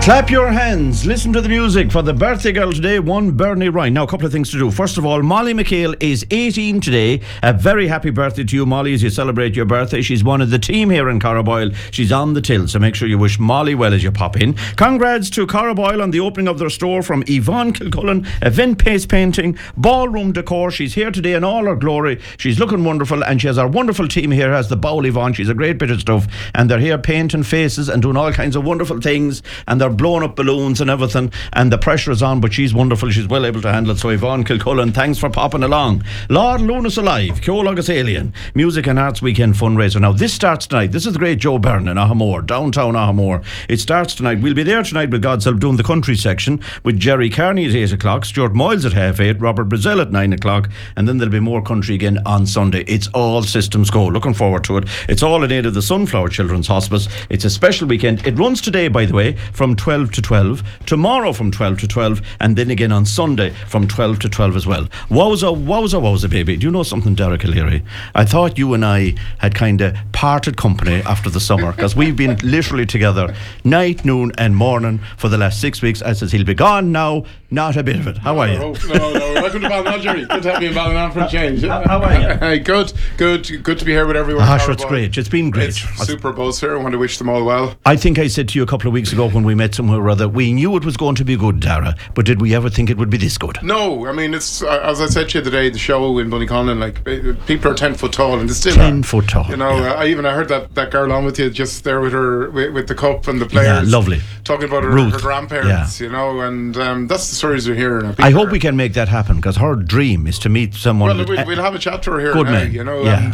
Clap your hands, listen to the music for the birthday girl today, one Bernie Ryan. Now, a couple of things to do. First of all, Molly McHale is 18 today. A very happy birthday to you, Molly, as you celebrate your birthday. She's one of the team here in Carraboyle. She's on the till, so make sure you wish Molly well as you pop in. Congrats to Carraboyle on the opening of their store from Yvonne Kilcullen, Event Pace Painting, Ballroom Decor. She's here today in all her glory. She's looking wonderful, and she has our wonderful team here, has the Bowl Yvonne. She's a great bit of stuff, and they're here painting faces and doing all kinds of wonderful things, and they're blowing up balloons and everything, and the pressure is on, but she's wonderful. She's well able to handle it. So Yvonne Kilcullen, thanks for popping along. Lord Lunas Alive, Ceol Agus Alien, Music and Arts Weekend fundraiser. Now this starts tonight. This is the great Joe Byrne in Ahamore, downtown Ahamore. It starts tonight. We'll be there tonight with God's help doing the country section with Jerry Carney at 8 o'clock, Stuart Moyles at 8:30, Robert Brazil at 9 o'clock, and then there'll be more country again on Sunday. It's all systems go. Looking forward to it. It's all in aid of the Sunflower Children's Hospice. It's a special weekend. It runs today, by the way, from 12 to 12, tomorrow from 12 to 12, and then again on Sunday from 12 to 12 as well. Wowza, baby. Do you know something, Derek O'Leary? I thought you and I had kind of parted company after the summer, because we've been literally together night, noon and morning for the last 6 weeks. I says he'll be gone now, not a bit of it. How are you? No. Welcome to Ballinall, Jerry. Good to have you in Ballinall for a change. How are you? Hey, good to be here with everyone. Sure, it's great. It's been great. It's super buzz here. I want to wish them all well. I think I said to you a couple of weeks ago when we met somewhere or other, we knew it was going to be good, Dara, but did we ever think it would be this good? No, I mean, it's as I said to you today, the show in Ballyconlan, like people are 10 foot tall, and they still 10 foot tall. You know, yeah. I heard that girl on with you just there with her with the cup and the players. Yeah, lovely. Talking about her grandparents, you know, and that's the stories we're hearing. I hope we can make that happen, because her dream is to meet someone. Well, we'll have a chat to her here good now, man. you know. Yeah.